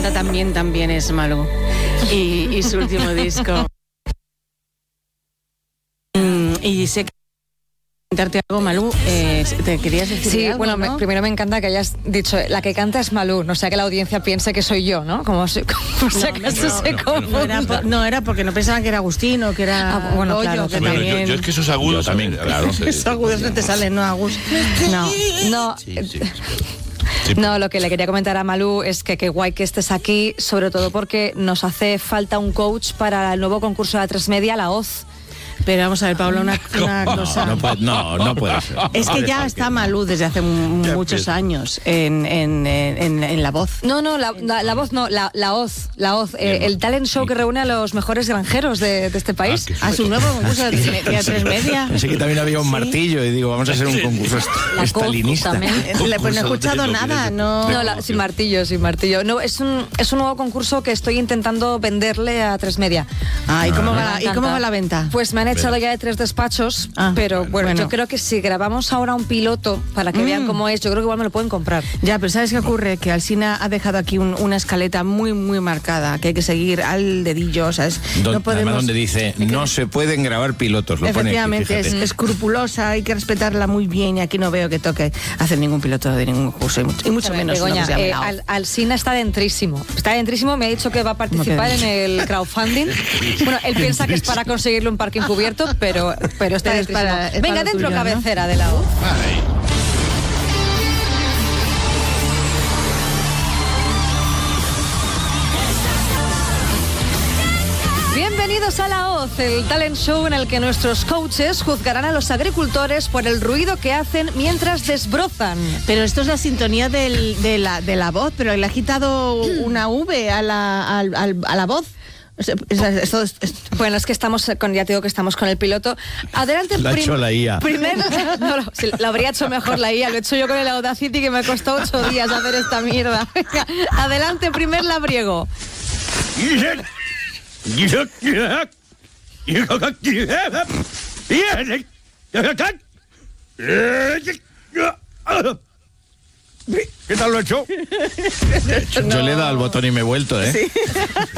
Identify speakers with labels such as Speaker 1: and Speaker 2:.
Speaker 1: canta también es Malú. Y su último disco. Y sé que comentarte algo, Malú, ¿te querías decir
Speaker 2: Sí,
Speaker 1: algo,
Speaker 2: bueno,
Speaker 1: ¿no?
Speaker 2: primero me encanta que hayas dicho, la que canta es Malú, no sea que la audiencia piense que soy yo, ¿no? Como si acaso se confunda.
Speaker 1: No era porque no pensaban que era Agustín o que era
Speaker 2: bueno,
Speaker 1: Goyo,
Speaker 2: claro,
Speaker 1: que
Speaker 3: Bueno,
Speaker 1: también...
Speaker 3: yo es que esos agudos
Speaker 4: Yo también, claro.
Speaker 1: Esos agudos no te salen, ¿no, Agus? No.
Speaker 2: No, lo que le quería comentar a Malú es que qué guay que estés aquí, sobre todo porque nos hace falta un coach para el nuevo concurso de A3 Media, La Hoz.
Speaker 1: Pero vamos a ver, Pablo, una cosa.
Speaker 4: No puede ser.
Speaker 1: Es que ya está Malú desde hace muchos años en La Voz.
Speaker 2: No, la voz no, la Hoz, el talent show que reúne a los mejores granjeros de este país.
Speaker 1: A su nuevo concurso de A3 Media.
Speaker 4: Pensé que también había un martillo y digo, vamos a hacer un concurso estalinista.
Speaker 2: también.
Speaker 1: Pues no he escuchado nada, no.
Speaker 2: No, sin martillo. No, es un nuevo concurso que estoy intentando venderle a A3 Media.
Speaker 1: ¿Y cómo va la venta?
Speaker 2: Pues me han echado ya de 3 despachos, pero bueno, yo creo que si grabamos ahora un piloto para que vean cómo es, yo creo que igual me lo pueden comprar.
Speaker 1: Ya, pero ¿sabes qué ocurre? Que Alsina ha dejado aquí una escaleta muy, muy marcada, que hay que seguir al dedillo, ¿sabes?
Speaker 4: No podemos... Además, donde dice, no se pueden grabar pilotos, lo pone aquí,
Speaker 1: efectivamente, es escrupulosa, hay que respetarla muy bien y aquí no veo que toque hacer ningún piloto de ningún curso y mucho menos
Speaker 2: Begoña,
Speaker 1: lo que se llama la Hoz.
Speaker 2: Alsina está dentrísimo, me ha dicho que va a participar en el crowdfunding. Bueno, él piensa que es para conseguirle un parque encubierto, pero está dentrísimo. Venga, dentro
Speaker 1: tuyo,
Speaker 2: cabecera,
Speaker 1: ¿no?
Speaker 2: de la Hoz. Bienvenidos a La Hoz, el talent show en el que nuestros coaches juzgarán a los agricultores por el ruido que hacen mientras desbrozan.
Speaker 1: Pero esto es la sintonía de la voz, pero le ha quitado una V a la voz.
Speaker 2: Bueno, es que estamos ya te digo que estamos con el piloto. Adelante,
Speaker 4: lo ha hecho la IA.
Speaker 2: Sí, lo habría hecho mejor la IA. Lo he hecho yo con el Audacity, que me costó 8 días hacer esta mierda. Venga, adelante, primer labriego.
Speaker 4: ¿Qué tal lo he hecho? Yo le he dado al botón y me he vuelto, ¿eh?
Speaker 1: Sí.